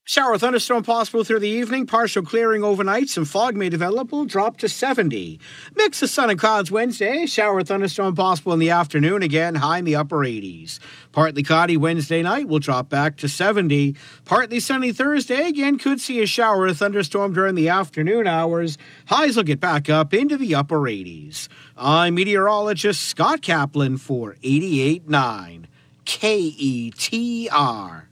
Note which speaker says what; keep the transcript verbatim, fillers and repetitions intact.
Speaker 1: Shower or thunderstorm possible through the evening. Partial clearing overnight. Some fog may develop. Will drop to seventy. Mix of sun and clouds Wednesday. Shower or thunderstorm possible in the afternoon. Again, high in the upper eighties. Partly cloudy Wednesday night. Will drop back to seventy. Partly sunny Thursday. Again, could see a shower or thunderstorm during the afternoon hours. Highs will get back up into the upper eighties. I'm meteorologist Scott Kaplan for eighty-eight point nine K E T R.